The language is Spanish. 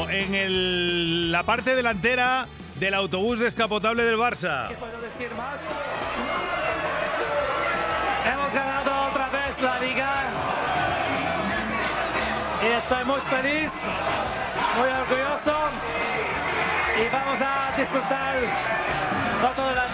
en la parte delantera del autobús descapotable del Barça. ¿Qué puedo decir más? Hemos ganado otra vez la liga y estoy muy feliz, muy orgulloso y vamos a disfrutar todo el año.